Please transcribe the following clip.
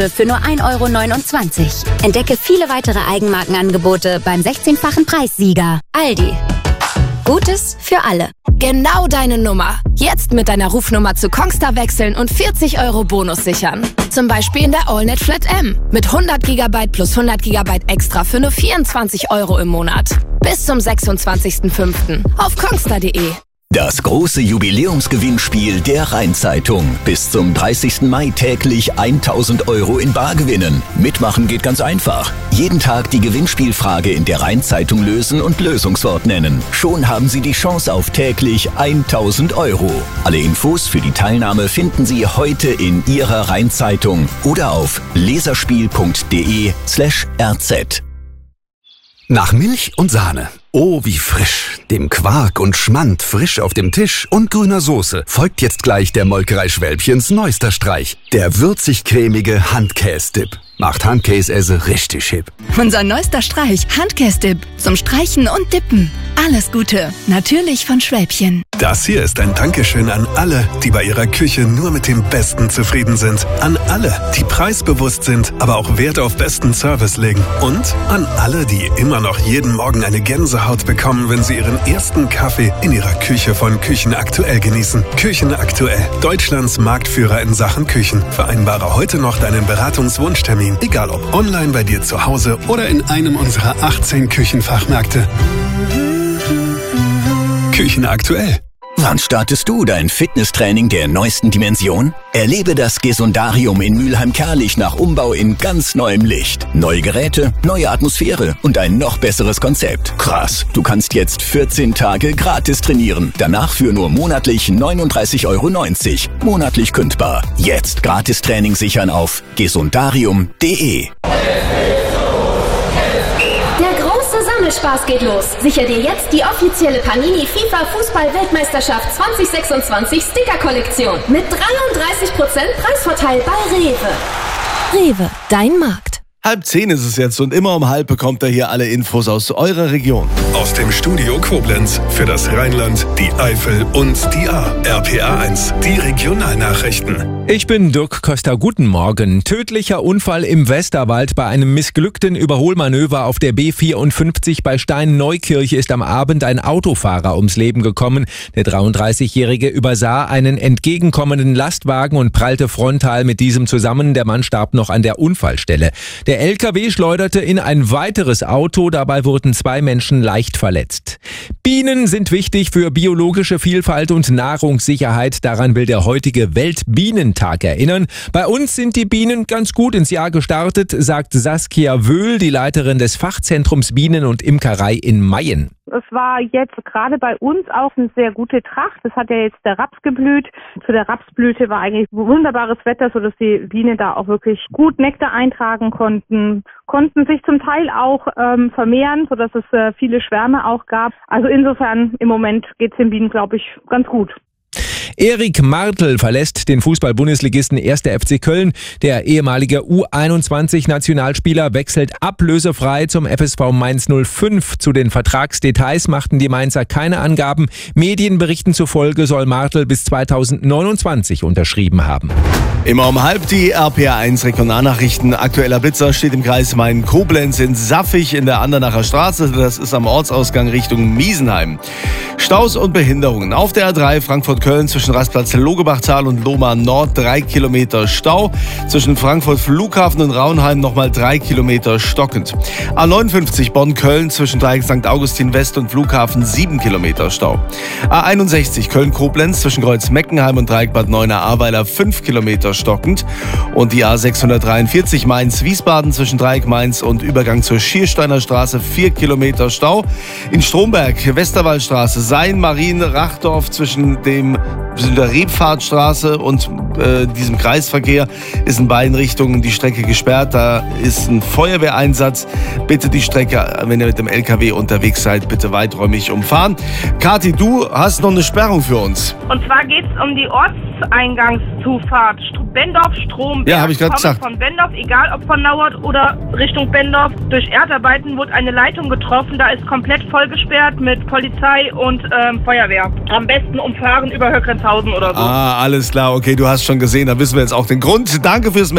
für nur 1,29 €. Entdecke viele weitere Eigenmarkenangebote beim 16-fachen Preissieger. Aldi. Gutes für alle. Genau deine Nummer. Jetzt mit deiner Rufnummer zu Kongstar wechseln und 40 € Bonus sichern. Zum Beispiel in der AllNet Flat M. Mit 100 GB plus 100 GB extra für nur 24 € im Monat. Bis zum 26.05. auf kongstar.de. Das große Jubiläumsgewinnspiel der Rhein-Zeitung. Bis zum 30. Mai täglich 1.000 € in Bar gewinnen. Mitmachen geht ganz einfach. Jeden Tag die Gewinnspielfrage in der Rhein-Zeitung lösen und Lösungswort nennen. Schon haben Sie die Chance auf täglich 1.000 €. Alle Infos für die Teilnahme finden Sie heute in Ihrer Rhein-Zeitung oder auf leserspiel.de/rz. Nach Milch und Sahne. Oh, wie frisch. Dem Quark und Schmand frisch auf dem Tisch und grüner Soße folgt jetzt gleich der Molkerei Schwälbchens neuester Streich. Der würzig-cremige Handkäse-Dip. Macht Handkäse richtig hip. Unser neuester Streich, Handkäse-Dip. Zum Streichen und Dippen. Alles Gute. Natürlich von Schwälbchen. Das hier ist ein Dankeschön an alle, die bei ihrer Küche nur mit dem Besten zufrieden sind. An alle, die preisbewusst sind, aber auch Wert auf besten Service legen. Und an alle, die immer noch jeden Morgen eine Gänsehaut bekommen, wenn sie ihren ersten Kaffee in ihrer Küche von Küchen Aktuell genießen. Küchen Aktuell, Deutschlands Marktführer in Sachen Küchen. Vereinbare heute noch deinen Beratungswunschtermin, egal ob online bei dir zu Hause oder in einem unserer 18 Küchenfachmärkte. Küchen Aktuell. Wann startest du dein Fitnesstraining der neuesten Dimension? Erlebe das Gesundarium in Mülheim-Kärlich nach Umbau in ganz neuem Licht. Neue Geräte, neue Atmosphäre und ein noch besseres Konzept. Krass, du kannst jetzt 14 Tage gratis trainieren. Danach für nur monatlich 39,90 €. Monatlich kündbar. Jetzt gratis Training sichern auf gesundarium.de. Spaß geht los. Sicher dir jetzt die offizielle Panini FIFA Fußball-Weltmeisterschaft 2026 Sticker-Kollektion mit 33% Preisvorteil bei Rewe. Rewe, dein Markt. 9:30 ist es jetzt und immer um 9:30 bekommt ihr hier alle Infos aus eurer Region. Aus dem Studio Koblenz für das Rheinland, die Eifel und die A. RPA 1, die Regionalnachrichten. Ich bin Dirk Köster, guten Morgen. Tödlicher Unfall im Westerwald. Bei einem missglückten Überholmanöver auf der B54 bei Steinneukirche ist am Abend ein Autofahrer ums Leben gekommen. Der 33-Jährige übersah einen entgegenkommenden Lastwagen und prallte frontal mit diesem zusammen. Der Mann starb noch an der Unfallstelle. Der LKW schleuderte in ein weiteres Auto. Dabei wurden 2 Menschen leicht verletzt. Bienen sind wichtig für biologische Vielfalt und Nahrungssicherheit. Daran will der heutige Weltbienentag erinnern. Bei uns sind die Bienen ganz gut ins Jahr gestartet, sagt Saskia Wöhl, die Leiterin des Fachzentrums Bienen und Imkerei in Mayen. Es war jetzt gerade bei uns auch eine sehr gute Tracht. Es hat ja jetzt der Raps geblüht. Zu der Rapsblüte war eigentlich wunderbares Wetter, sodass die Bienen da auch wirklich gut Nektar eintragen konnten sich zum Teil auch vermehren, sodass es viele Schwärme auch gab. Also insofern im Moment geht es den Bienen, glaube ich, ganz gut. Erik Martl verlässt den Fußball-Bundesligisten 1. FC Köln. Der ehemalige U21-Nationalspieler wechselt ablösefrei zum FSV Mainz 05. Zu den Vertragsdetails machten die Mainzer keine Angaben. Medienberichten zufolge soll Martl bis 2029 unterschrieben haben. Immer um 9:30 die RPA 1 Regionalnachrichten. Aktueller Blitzer steht im Kreis Main-Koblenz in Saffig in der Andernacher Straße. Das ist am Ortsausgang Richtung Miesenheim. Staus und Behinderungen auf der A3 Frankfurt-Köln zwischen Rastplatz Logebachtal und Lohmar Nord 3 Kilometer Stau. Zwischen Frankfurt Flughafen und Raunheim nochmal 3 Kilometer stockend. A59 Bonn-Köln zwischen Dreieck St. Augustin West und Flughafen 7 Kilometer Stau. A61 Köln-Koblenz zwischen Kreuz Meckenheim und Dreieck Bad Neuenahr-Ahrweiler 5 Kilometer stockend. Und die A643 Mainz-Wiesbaden zwischen Dreieck Mainz und Übergang zur Schiersteiner Straße 4 Kilometer Stau. In Stromberg Westerwaldstraße Sein-Marien-Rachdorf zwischen der Rebfahrtstraße und diesem Kreisverkehr ist in beiden Richtungen die Strecke gesperrt. Da ist ein Feuerwehreinsatz. Bitte die Strecke, wenn ihr mit dem LKW unterwegs seid, bitte weiträumig umfahren. Kathi, du hast noch eine Sperrung für uns. Und zwar geht es um die Ortseingangszufahrt Bendorf-Stromberg. Ja, habe ich gerade gesagt. Von Bendorf, egal ob von Nauert oder Richtung Bendorf. Durch Erdarbeiten wurde eine Leitung getroffen. Da ist komplett vollgesperrt mit Polizei und Feuerwehr. Am besten umfahren über Höckrenzhausen oder so. Alles klar. Okay, du hast schon gesehen. Da wissen wir jetzt auch den Grund. Danke fürs